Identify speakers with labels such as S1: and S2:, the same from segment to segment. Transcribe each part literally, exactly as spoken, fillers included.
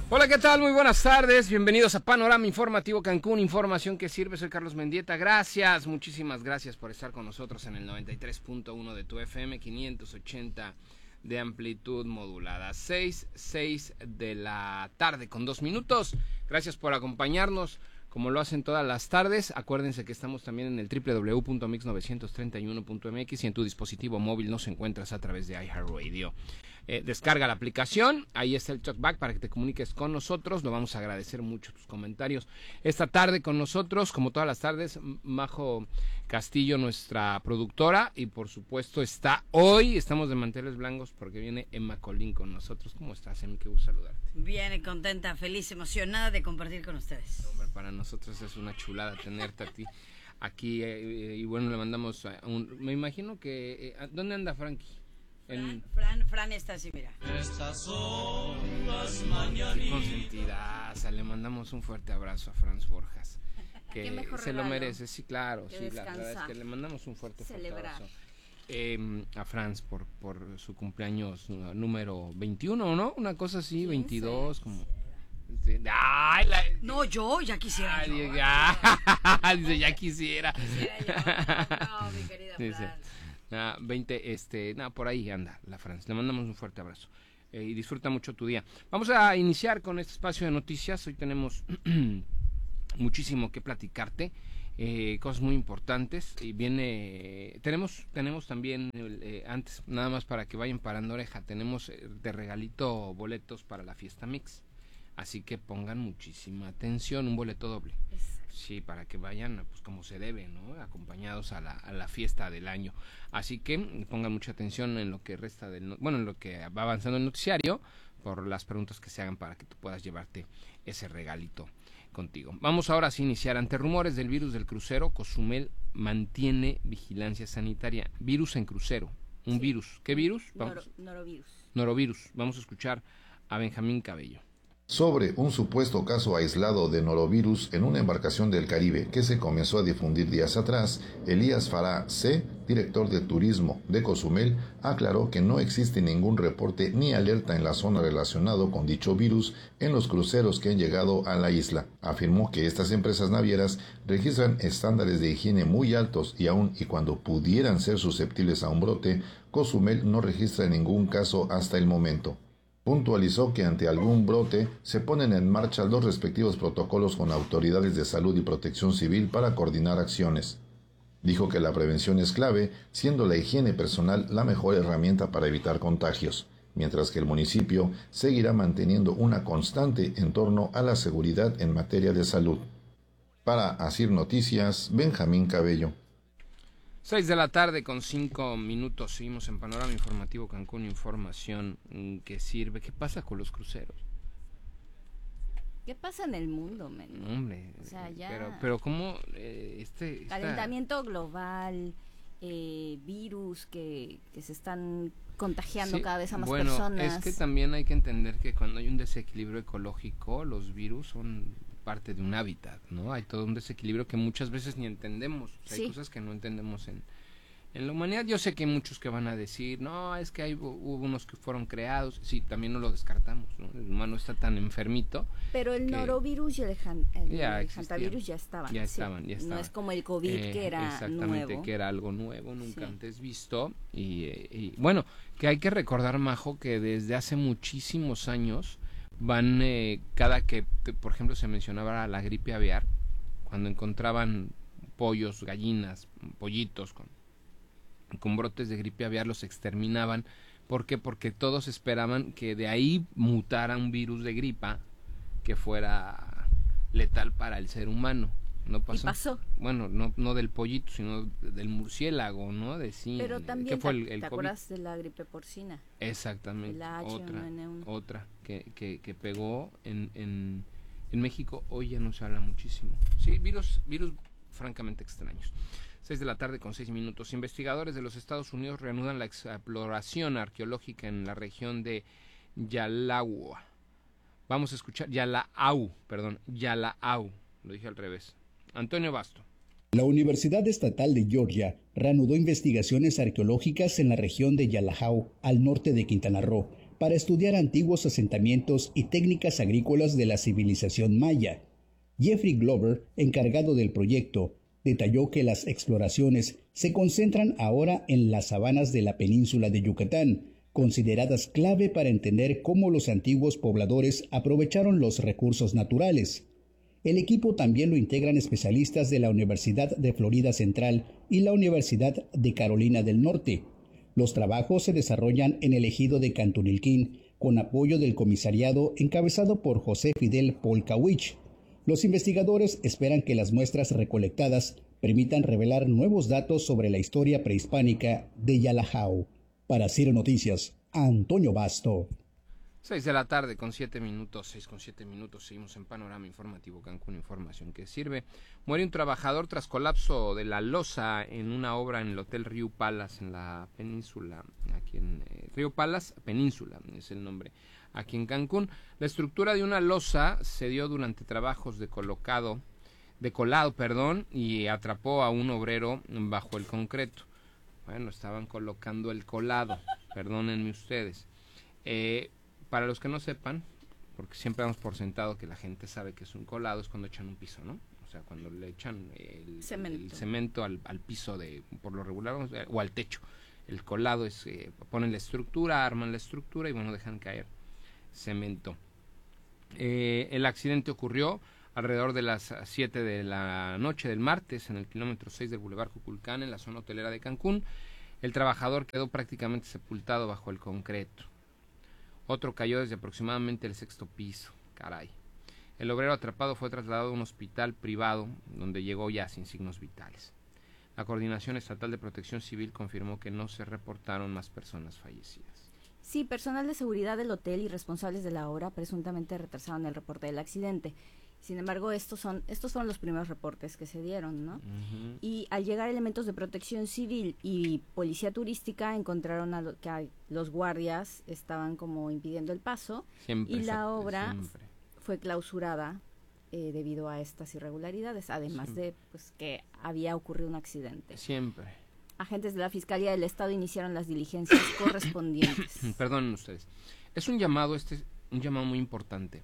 S1: Hola, ¿qué tal? Muy buenas tardes. Bienvenidos a Panorama Informativo Cancún. Información que sirve. Soy Carlos Mendieta. Gracias, muchísimas gracias por estar con nosotros en el noventa y tres punto uno de tu F M, quinientos ochenta de amplitud modulada. seis, seis de la tarde con dos minutos. Gracias por acompañarnos, como lo hacen todas las tardes. Acuérdense que estamos también en el doble u doble u doble u punto mix novecientos treinta y uno punto m x y en tu dispositivo móvil nos encuentras a través de iHeartRadio. Eh, descarga la aplicación, ahí está el talkback para que te comuniques con nosotros. Lo vamos a agradecer mucho tus comentarios. Esta tarde con nosotros, como todas las tardes, Majo Castillo, nuestra productora, y por supuesto está hoy, estamos de manteles blancos porque viene Emma Colín con nosotros. ¿Cómo estás, Emma? Qué gusto saludarte.
S2: Bien, contenta, feliz, emocionada de compartir con ustedes.
S1: Hombre, para nosotros es una chulada tenerte a ti aquí, eh, y bueno, le mandamos a un, me imagino que, eh, ¿dónde anda Frankie?
S2: En... Fran, Fran, Fran está así, mira.
S3: Estas son las mañanitas.
S1: Consentidaza, le mandamos un fuerte abrazo a Franz Borjas, que se
S2: regalo?
S1: lo merece, sí, claro,
S2: que
S1: sí,
S2: descansa.
S1: la verdad es que le mandamos un fuerte, fuerte
S2: Celebrar.
S1: abrazo eh, a Franz por, por su cumpleaños número veintiuno, ¿no? Una cosa así, quince, veintidós, como... Ay, la...
S2: No, yo ya quisiera.
S1: Ay,
S2: yo.
S1: Diga, dice, ya quisiera.
S2: Quisiera yo. No, mi querida
S1: Dice,
S2: Fran.
S1: Ah, veinte, este, nada, por ahí anda la Franz. Le mandamos un fuerte abrazo eh, y disfruta mucho tu día. Vamos a iniciar con este espacio de noticias. Hoy tenemos muchísimo que platicarte, eh, cosas muy importantes. Y viene, eh, tenemos, tenemos también, eh, antes, nada más para que vayan parando oreja, tenemos eh, de regalito boletos para la fiesta mix. Así que pongan muchísima atención, un boleto doble.
S2: Exacto.
S1: Sí, para que vayan, pues como se debe, ¿no? Acompañados a la, a la fiesta del año. Así que pongan mucha atención en lo que resta del, bueno, en lo que va avanzando el noticiario, por las preguntas que se hagan para que tú puedas llevarte ese regalito contigo. Vamos ahora a iniciar. Ante rumores del virus del crucero, Cozumel mantiene vigilancia sanitaria. Virus en crucero, un sí. virus. ¿Qué virus?
S2: Vamos. Noro, norovirus.
S1: Norovirus. Vamos a escuchar a Benjamín Cabello.
S4: Sobre un supuesto caso aislado de norovirus en una embarcación del Caribe que se comenzó a difundir días atrás, Elías Farah C., director de turismo de Cozumel, aclaró que no existe ningún reporte ni alerta en la zona relacionado con dicho virus en los cruceros que han llegado a la isla. Afirmó que estas empresas navieras registran estándares de higiene muy altos y aun y cuando pudieran ser susceptibles a un brote, Cozumel no registra ningún caso hasta el momento. Puntualizó que ante algún brote se ponen en marcha los respectivos protocolos con autoridades de salud y protección civil para coordinar acciones. Dijo que la prevención es clave, siendo la higiene personal la mejor herramienta para evitar contagios, mientras que el municipio seguirá manteniendo una constante en torno a la seguridad en materia de salud. Para Asir Noticias, Benjamín Cabello.
S1: seis de la tarde con cinco minutos, seguimos en Panorama Informativo Cancún, información que sirve. ¿Qué pasa con los cruceros?
S5: ¿Qué pasa en el mundo, men?
S1: Hombre,
S5: o sea, ya...
S1: pero, pero ¿cómo eh, este... Esta...
S5: Calentamiento global, eh, virus que, que se están contagiando sí, cada vez a más
S1: bueno,
S5: personas.
S1: Es que también hay que entender que cuando hay un desequilibrio ecológico, los virus son parte de un hábitat, ¿no? Hay todo un desequilibrio que muchas veces ni entendemos. O sea, sí. Hay cosas que no entendemos en, en la humanidad. Yo sé que hay muchos que van a decir, no, es que hay, hubo unos que fueron creados. Sí, también no lo descartamos, ¿no? El humano está tan enfermito.
S5: Pero el
S1: que...
S5: norovirus y el, han, el,
S1: ya
S5: el hantavirus ya estaban.
S1: Ya estaban, sí. ya estaban.
S5: No es como el COVID eh, que era
S1: exactamente,
S5: nuevo.
S1: que era algo nuevo, nunca
S5: sí.
S1: antes visto. Y, y bueno, que hay que recordar, Majo, que desde hace muchísimos años van, eh, cada que, por ejemplo, se mencionaba la gripe aviar, cuando encontraban pollos, gallinas, pollitos con, con brotes de gripe aviar, los exterminaban. ¿Por qué? Porque todos esperaban que de ahí mutara un virus de gripa que fuera letal para el ser humano. No pasó.
S5: ¿Y pasó?
S1: Bueno, no, no del pollito, sino del murciélago, ¿no? De sí.
S5: Pero también,
S1: ¿qué fue
S5: te,
S1: el, el
S5: ¿te
S1: COVID?
S5: acuerdas de la gripe porcina?
S1: Exactamente.
S5: La H uno N uno.
S1: Otra, otra que, que, que pegó en, en, en México. Hoy ya no se habla muchísimo. Sí, virus, virus francamente extraños. seis de la tarde con seis minutos. Investigadores de los Estados Unidos reanudan la exploración arqueológica en la región de Yalaua. Vamos a escuchar, Yalaau, perdón, Yalaau, lo dije al revés. Antonio Basto.
S6: La Universidad Estatal de Georgia reanudó investigaciones arqueológicas en la región de Yalahau, al norte de Quintana Roo, para estudiar antiguos asentamientos y técnicas agrícolas de la civilización maya. Jeffrey Glover, encargado del proyecto, detalló que las exploraciones se concentran ahora en las sabanas de la península de Yucatán, consideradas clave para entender cómo los antiguos pobladores aprovecharon los recursos naturales. El equipo también lo integran especialistas de la Universidad de Florida Central y la Universidad de Carolina del Norte. Los trabajos se desarrollan en el ejido de Cantunilquín, con apoyo del comisariado encabezado por José Fidel Polkawich. Los investigadores esperan que las muestras recolectadas permitan revelar nuevos datos sobre la historia prehispánica de Yalajao. Para Ciro Noticias, Antonio Basto.
S1: Seis de la tarde con siete minutos, seis con siete minutos, seguimos en Panorama Informativo Cancún, información que sirve. Muere un trabajador tras colapso de la losa en una obra en el Hotel Río Palace, en la península, aquí en eh, Río Palace, Península, es el nombre, aquí en Cancún. La estructura de una losa se dio durante trabajos de colocado, de colado, perdón, y atrapó a un obrero bajo el concreto. Bueno, estaban colocando el colado, perdónenme ustedes. Eh, para los que no sepan, porque siempre damos por sentado que la gente sabe que es un colado, es cuando echan un piso, ¿no? O sea, cuando le echan el cemento, el cemento al, al piso, de por lo regular, o al techo. El colado es, eh, ponen la estructura, arman la estructura y bueno, dejan caer cemento. Eh, el accidente ocurrió alrededor de las siete de la noche del martes en el kilómetro seis del Boulevard Cuculcán, en la zona hotelera de Cancún. El trabajador quedó prácticamente sepultado bajo el concreto. Otro cayó desde aproximadamente el sexto piso. Caray. El obrero atrapado fue trasladado a un hospital privado donde llegó ya sin signos vitales. La Coordinación Estatal de Protección Civil confirmó que no se reportaron más personas fallecidas.
S5: Sí, personal de seguridad del hotel y responsables de la obra presuntamente retrasaron el reporte del accidente. Sin embargo, estos son estos fueron los primeros reportes que se dieron, ¿no? Uh-huh. Y al llegar elementos de protección civil y policía turística, encontraron a lo, que a los guardias estaban como impidiendo el paso. Siempre, y la obra siempre. fue clausurada eh, debido a estas irregularidades, además siempre. de pues que había ocurrido un accidente.
S1: Siempre.
S5: Agentes de la Fiscalía del Estado iniciaron las diligencias correspondientes.
S1: Perdonen ustedes. Es un llamado, este, un llamado muy importante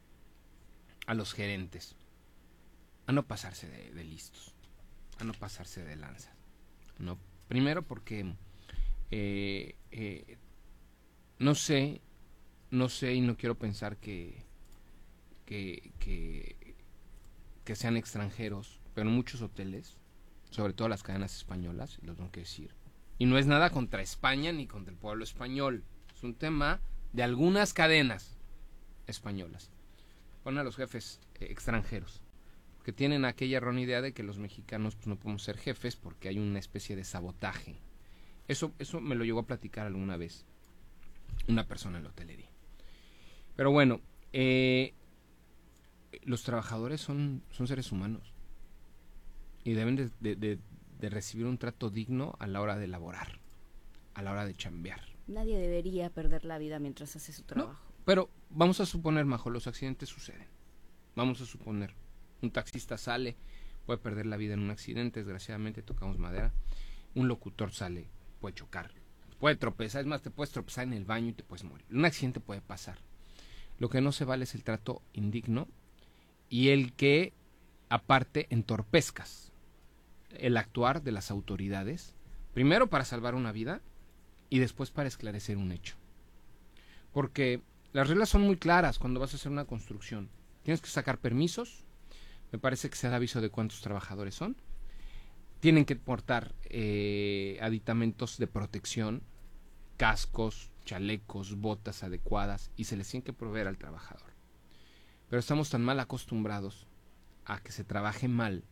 S1: a los gerentes, a no pasarse de, de listos, a no pasarse de lanzas. No, primero porque eh, eh, no sé, no sé y no quiero pensar que, que, que, que sean extranjeros, pero muchos hoteles, sobre todo las cadenas españolas, lo tengo que decir, y no es nada contra España ni contra el pueblo español, es un tema de algunas cadenas españolas. Ponen a los jefes eh, extranjeros, que tienen aquella errónea idea de que los mexicanos pues, no podemos ser jefes porque hay una especie de sabotaje. Eso, eso me lo llegó a platicar alguna vez una persona en la hotelería. Pero bueno, eh, los trabajadores son, son seres humanos y deben de, de, de, de recibir un trato digno a la hora de laborar, a la hora de chambear.
S5: Nadie debería perder la vida mientras hace su trabajo.
S1: No. Pero vamos a suponer, Majo, los accidentes suceden. Vamos a suponer, un taxista sale, puede perder la vida en un accidente, desgraciadamente tocamos madera. Un locutor sale, puede chocar, puede tropezar, es más, te puedes tropezar en el baño y te puedes morir. Un accidente puede pasar. Lo que no se vale es el trato indigno y el que, aparte, entorpezcas el actuar de las autoridades, primero para salvar una vida y después para esclarecer un hecho. Porque las reglas son muy claras cuando vas a hacer una construcción. Tienes que sacar permisos, me parece que se da aviso de cuántos trabajadores son. Tienen que portar eh, aditamentos de protección, cascos, chalecos, botas adecuadas y se les tiene que proveer al trabajador. Pero estamos tan mal acostumbrados a que se trabaje mal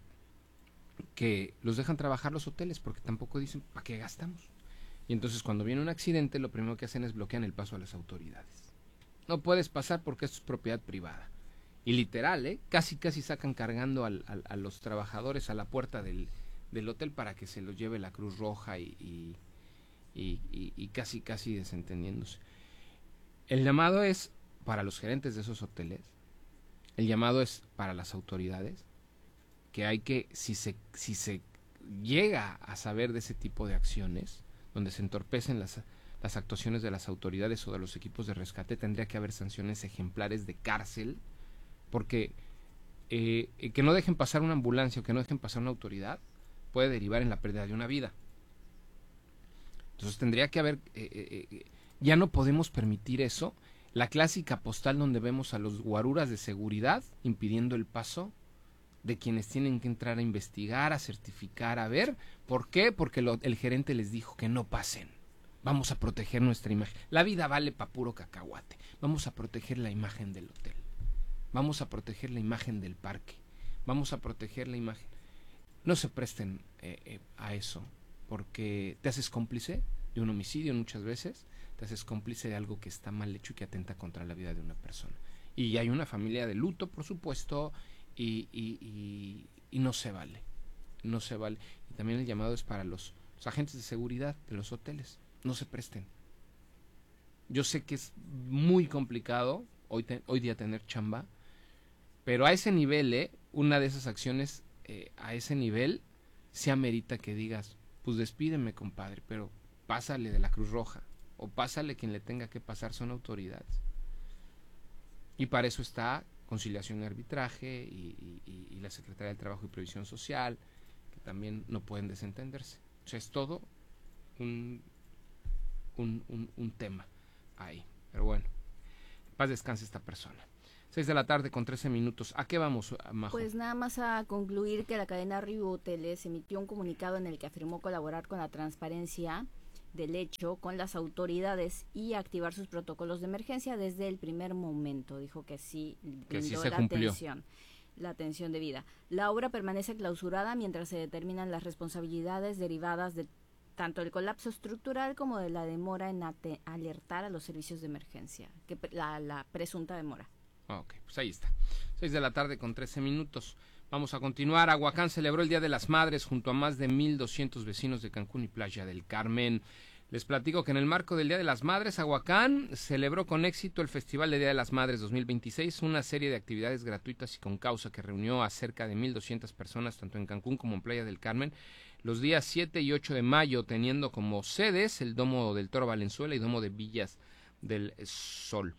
S1: que los dejan trabajar los hoteles porque tampoco dicen ¿para qué gastamos? Y entonces cuando viene un accidente lo primero que hacen es bloquean el paso a las autoridades. No puedes pasar porque esto es propiedad privada. Y literal, ¿eh? Casi casi sacan cargando al, al, a los trabajadores a la puerta del, del hotel para que se los lleve la Cruz Roja y, y, y, y, y casi casi desentendiéndose. El llamado es para los gerentes de esos hoteles, el llamado es para las autoridades, que hay que, si se, si se llega a saber de ese tipo de acciones, donde se entorpecen las, las actuaciones de las autoridades o de los equipos de rescate, tendría que haber sanciones ejemplares de cárcel, porque eh, que no dejen pasar una ambulancia o que no dejen pasar una autoridad puede derivar en la pérdida de una vida. Entonces tendría que haber, eh, eh, eh, ya no podemos permitir eso, la clásica postal donde vemos a los guaruras de seguridad impidiendo el paso de quienes tienen que entrar a investigar, a certificar, a ver. ¿Por qué? Porque lo, el gerente les dijo que no pasen. Vamos a proteger nuestra imagen. La vida vale pa' puro cacahuate. Vamos a proteger la imagen del hotel. Vamos a proteger la imagen del parque. Vamos a proteger la imagen. No se presten eh, eh, a eso, porque te haces cómplice de un homicidio muchas veces, te haces cómplice de algo que está mal hecho y que atenta contra la vida de una persona. Y hay una familia de luto, por supuesto, y, y, y, y no se vale. No se vale. Y también el llamado es para los, los agentes de seguridad de los hoteles. No se presten. Yo sé que es muy complicado hoy, te, hoy día tener chamba, pero a ese nivel, eh, una de esas acciones, eh, a ese nivel, se amerita que digas, pues despídeme, compadre, pero pásale de la Cruz Roja, o pásale quien le tenga que pasar, son autoridades. Y para eso está Conciliación y Arbitraje y, y, y la Secretaría del Trabajo y Previsión Social, que también no pueden desentenderse. O sea, es todo un, un, un, un tema ahí. Pero bueno, paz descanse esta persona. Seis de la tarde con trece minutos. ¿A qué vamos, Majo?
S5: Pues nada más a concluir que la cadena Riu Hoteles emitió un comunicado en el que afirmó colaborar con la transparencia del hecho con las autoridades y activar sus protocolos de emergencia desde el primer momento. Dijo que sí,
S1: que sí
S5: brindó
S1: se
S5: la
S1: cumplió.
S5: atención, la atención debida. La obra permanece clausurada mientras se determinan las responsabilidades derivadas de tanto del colapso estructural como de la demora en ate- alertar a los servicios de emergencia, que la, la presunta demora.
S1: Ok, pues ahí está. Seis de la tarde con trece minutos. Vamos a continuar. Aguacán celebró el Día de las Madres junto a más de mil doscientos vecinos de Cancún y Playa del Carmen. Les platico que en el marco del Día de las Madres, Aguacán celebró con éxito el Festival de Día de las Madres dos mil veintiséis, una serie de actividades gratuitas y con causa que reunió a cerca de mil doscientas personas, tanto en Cancún como en Playa del Carmen, los días siete y ocho de mayo, teniendo como sedes el Domo del Toro Valenzuela y Domo de Villas del Sol.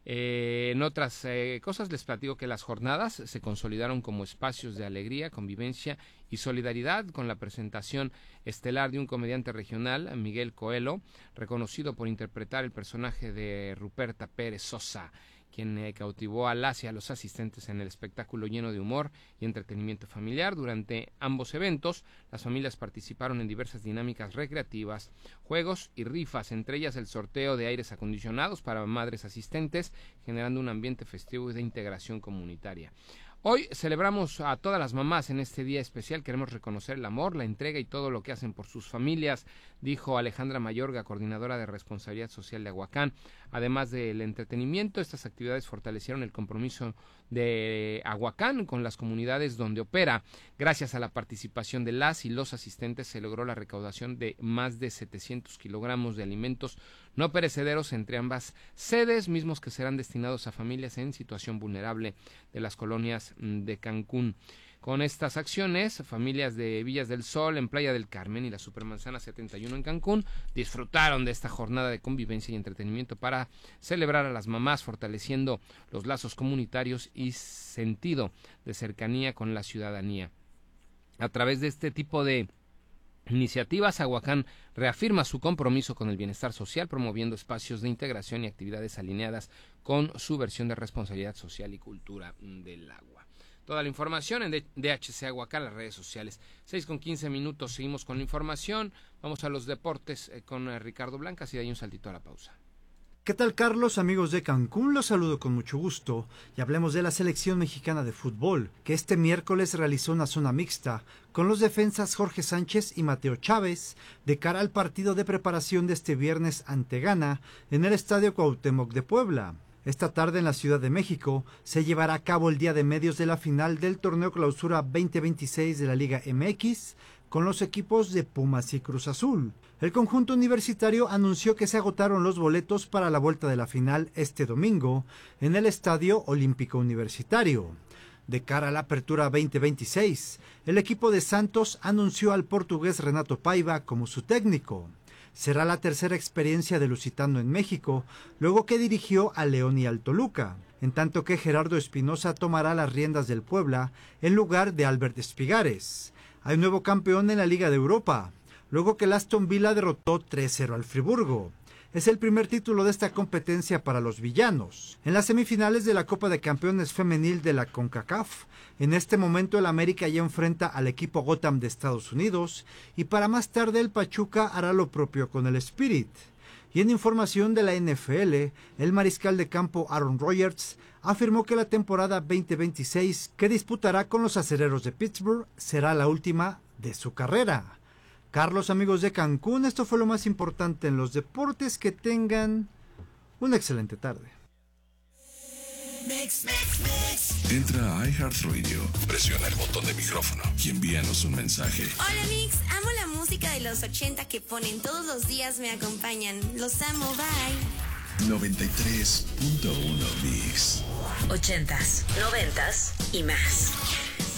S1: Eh, en otras eh, cosas les platico que las jornadas se consolidaron como espacios de alegría, convivencia y solidaridad con la presentación estelar de un comediante regional, Miguel Coelho, reconocido por interpretar el personaje de Ruperta Pérez Sosa, quien eh, cautivó a las y a los asistentes en el espectáculo lleno de humor y entretenimiento familiar. Durante ambos eventos, las familias participaron en diversas dinámicas recreativas, juegos y rifas, entre ellas el sorteo de aires acondicionados para madres asistentes, generando un ambiente festivo y de integración comunitaria. Hoy celebramos a todas las mamás en este día especial. Queremos reconocer el amor, la entrega y todo lo que hacen por sus familias, dijo Alejandra Mayorga, coordinadora de Responsabilidad Social de Aguacán. Además del entretenimiento, estas actividades fortalecieron el compromiso de Aguacán con las comunidades donde opera. Gracias a la participación de las y los asistentes se logró la recaudación de más de setecientos kilogramos de alimentos no perecederos entre ambas sedes, mismos que serán destinados a familias en situación vulnerable de las colonias de Cancún. Con estas acciones, familias de Villas del Sol en Playa del Carmen y la Supermanzana setenta y uno en Cancún disfrutaron de esta jornada de convivencia y entretenimiento para celebrar a las mamás, fortaleciendo los lazos comunitarios y sentido de cercanía con la ciudadanía. A través de este tipo de iniciativas, Aguacán reafirma su compromiso con el bienestar social, promoviendo espacios de integración y actividades alineadas con su versión de responsabilidad social y cultura del agua. Toda la información en D H C Aguacán, las redes sociales. seis con quince minutos, seguimos con la información. Vamos a los deportes eh, con eh, Ricardo Blancas y de ahí un saltito a la pausa.
S7: ¿Qué tal, Carlos? Amigos de Cancún, los saludo con mucho gusto y hablemos de la selección mexicana de fútbol, que este miércoles realizó una zona mixta con los defensas Jorge Sánchez y Mateo Chávez de cara al partido de preparación de este viernes ante Ghana en el Estadio Cuauhtémoc de Puebla. Esta tarde en la Ciudad de México se llevará a cabo el día de medios de la final del torneo Clausura veinte veintiséis de la Liga M X con los equipos de Pumas y Cruz Azul. El conjunto universitario anunció que se agotaron los boletos para la vuelta de la final este domingo en el Estadio Olímpico Universitario. De cara a la apertura veinte veintiséis, el equipo de Santos anunció al portugués Renato Paiva como su técnico. Será la tercera experiencia de Lusitano en México, luego que dirigió a León y al Toluca, en tanto que Gerardo Espinosa tomará las riendas del Puebla en lugar de Albert Espigares. Hay un nuevo campeón en la Liga de Europa, luego que el Aston Villa derrotó tres cero al Friburgo. Es el primer título de esta competencia para los villanos. En las semifinales de la Copa de Campeones Femenil de la CONCACAF, en este momento el América ya enfrenta al equipo Gotham de Estados Unidos y para más tarde el Pachuca hará lo propio con el Spirit. Y en información de la N F L, el mariscal de campo Aaron Rodgers afirmó que la temporada veinte veintiséis que disputará con los Acereros de Pittsburgh será la última de su carrera. Carlos, amigos de Cancún, esto fue lo más importante en los deportes. Que tengan una excelente tarde.
S3: Mix, mix, mix.
S8: Entra a iHeartRadio, presiona el botón de micrófono y envíanos un mensaje.
S9: Hola Mix, amo la música de los ochenta que ponen todos los días, me acompañan. Los amo, bye.
S8: noventa y tres punto uno Mix.
S2: Ochentas, noventas y más.